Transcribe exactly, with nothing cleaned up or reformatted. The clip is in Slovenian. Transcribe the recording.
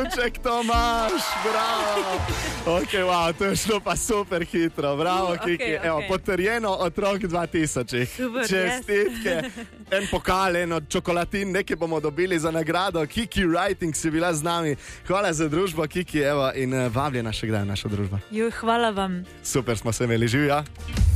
Ljubček Tomaž, bravo. Ok, wow, to je šlo pa super hitro, bravo, Uh, Kiki. okej, Evo, okej. potrjeno otrok dva tisoč. Super, Čestitke. En pokal, eno čokolatin, nekaj bomo dobili za nagrado. Kiki Writing si bila z nami. Hvala za družbo, Kiki, evo, in uh, vabljena še kdaj v našo družbo. Jo, hvala vam. Super smo se imeli, živja.